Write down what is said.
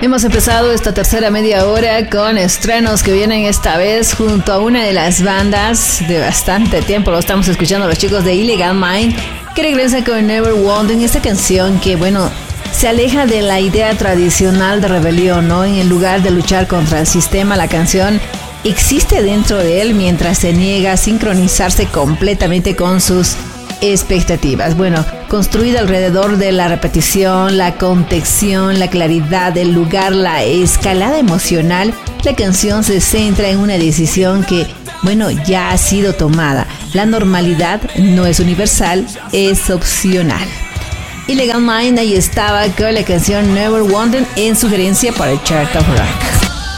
Hemos empezado esta tercera media hora con estrenos que vienen esta vez junto a una de las bandas de bastante tiempo. Lo estamos escuchando los chicos de Illegal Mind, que regresan con Never Wondering, esta canción que, bueno, se aleja de la idea tradicional de rebelión, ¿no? En lugar de luchar contra el sistema, la canción existe dentro de él mientras se niega a sincronizarse completamente con sus expectativas. Bueno, construida alrededor de la repetición, la contención, la claridad del lugar, la escalada emocional, la canción se centra en una decisión que, bueno, ya ha sido tomada. La normalidad no es universal, es opcional. Illegal Mind ahí estaba con la canción Never Wondering en sugerencia para el Chart of Rock.